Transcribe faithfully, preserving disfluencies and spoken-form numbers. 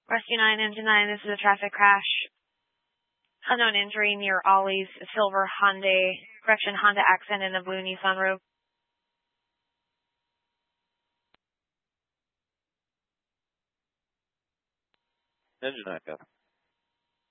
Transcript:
Rescue nine, Engine nine, this is a traffic crash. Unknown injury near Ollie's silver Hyundai, correction, Honda Accent in a blue Nissan Rogue. Engine nine, go.